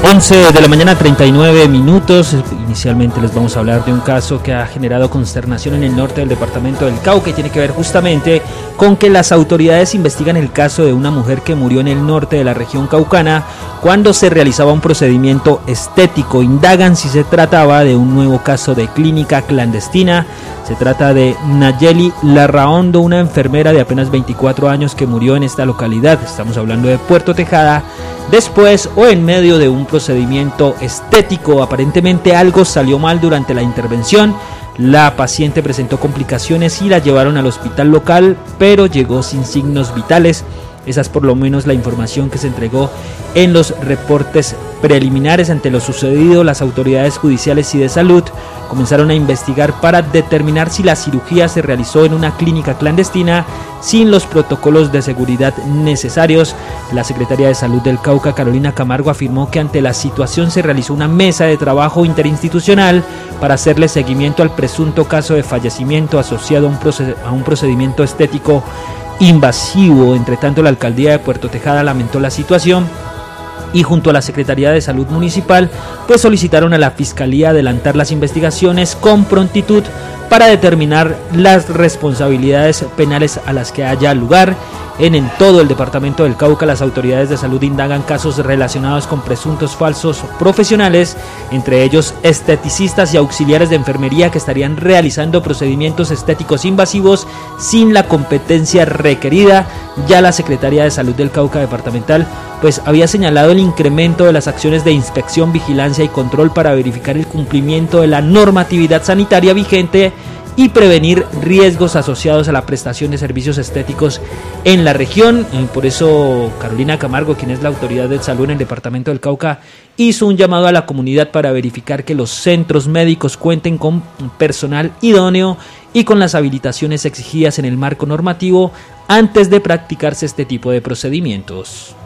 11 de la mañana, 39 minutos. Inicialmente les vamos a hablar de un caso que ha generado consternación en el norte del departamento del Cauca y tiene que ver justamente con que las autoridades investigan el caso de una mujer que murió en el norte de la región caucana cuando se realizaba un procedimiento estético. Indagan si se trataba de un nuevo caso de clínica clandestina. Se trata de Nayeli Larraondo, una enfermera de apenas 24 años que murió en esta localidad. Estamos hablando de Puerto Tejada, después o en medio de un procedimiento estético. Aparentemente algo salió mal durante la intervención. La paciente presentó complicaciones y la llevaron al hospital local, pero llegó sin signos vitales. Esa es por lo menos la información que se entregó en los reportes preliminares. Ante lo sucedido, las autoridades judiciales y de salud comenzaron a investigar para determinar si la cirugía se realizó en una clínica clandestina sin los protocolos de seguridad necesarios. La secretaria de Salud del Cauca, Carolina Camargo, afirmó que ante la situación se realizó una mesa de trabajo interinstitucional para hacerle seguimiento al presunto caso de fallecimiento asociado a un procedimiento estético invasivo. Entre tanto, la alcaldía de Puerto Tejada lamentó la situación y junto a la Secretaría de Salud Municipal pues solicitaron a la Fiscalía adelantar las investigaciones con prontitud para determinar las responsabilidades penales a las que haya lugar. En todo el departamento del Cauca, las autoridades de salud indagan casos relacionados con presuntos falsos profesionales, entre ellos esteticistas y auxiliares de enfermería que estarían realizando procedimientos estéticos invasivos sin la competencia requerida. Ya la Secretaría de Salud del Cauca departamental pues había señalado el incremento de las acciones de inspección, vigilancia y control para verificar el cumplimiento de la normatividad sanitaria vigente y prevenir riesgos asociados a la prestación de servicios estéticos en la región. Por eso Carolina Camargo, quien es la autoridad de salud en el departamento del Cauca, hizo un llamado a la comunidad para verificar que los centros médicos cuenten con personal idóneo y con las habilitaciones exigidas en el marco normativo antes de practicarse este tipo de procedimientos.